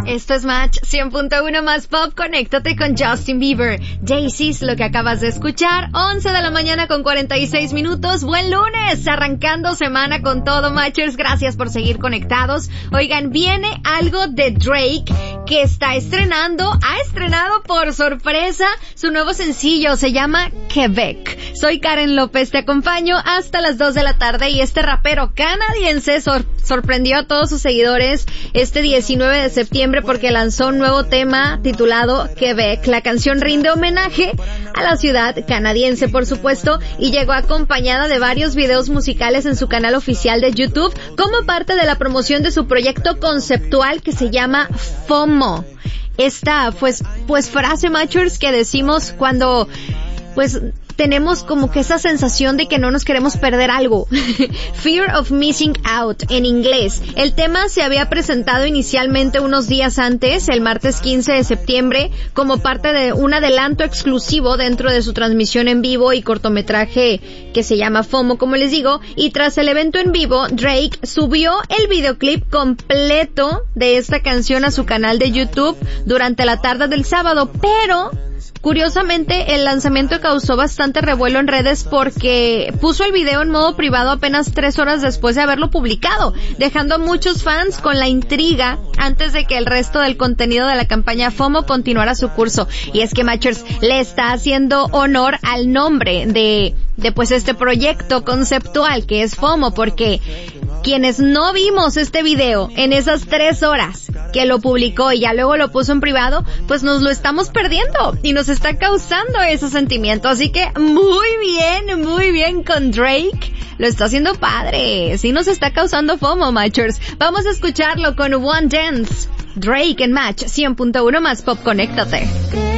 Esto es Match 100.1 más pop. Conéctate con Justin Bieber. Daisies, lo que acabas de escuchar. 11 de la mañana con 46 minutos. Buen lunes, arrancando semana con todo, Matchers. Gracias por seguir conectados. Oigan, viene algo de Drake que ha estrenado por sorpresa su nuevo sencillo. Se llama Quebec. Soy Karen López, te acompaño hasta las 2 de la tarde y este rapero canadiense sorprendió a todos sus seguidores este 19 de septiembre porque lanzó un nuevo tema titulado Quebec. La canción rinde homenaje a la ciudad canadiense, por supuesto, y llegó acompañada de varios videos musicales en su canal oficial de YouTube como parte de la promoción de su proyecto conceptual que se llama FOMO. Esta, pues frase, Matchers, que decimos cuando, tenemos como que esa sensación de que no nos queremos perder algo. Fear of missing out, en inglés. El tema se había presentado inicialmente unos días antes, el martes 15 de septiembre, como parte de un adelanto exclusivo dentro de su transmisión en vivo y cortometraje que se llama FOMO, como les digo, y tras el evento en vivo, Drake subió el videoclip completo de esta canción a su canal de YouTube durante la tarde del sábado, pero curiosamente, el lanzamiento causó bastante revuelo en redes porque puso el video en modo privado apenas 3 horas después de haberlo publicado, dejando a muchos fans con la intriga antes de que el resto del contenido de la campaña FOMO continuara su curso. Y es que Matchers le está haciendo honor al nombre de este proyecto conceptual que es FOMO, porque quienes no vimos este video en esas 3 horas que lo publicó y ya luego lo puso en privado, pues nos lo estamos perdiendo y nos está causando ese sentimiento. Así que muy bien con Drake. Lo está haciendo padre. Sí nos está causando FOMO, Matchers. Vamos a escucharlo con One Dance. Drake en Match 100.1 más pop. Conéctate.